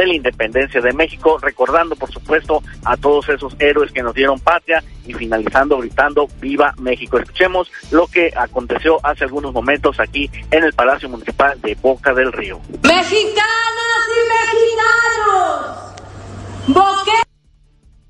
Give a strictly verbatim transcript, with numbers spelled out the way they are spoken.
de la independencia de México, recordando por supuesto a todos esos héroes que nos dieron patria y finalizando gritando ¡Viva México! Escuchemos lo que aconteció hace algunos momentos aquí en el Palacio Municipal de Boca del Río. Mexicanas y mexicanos,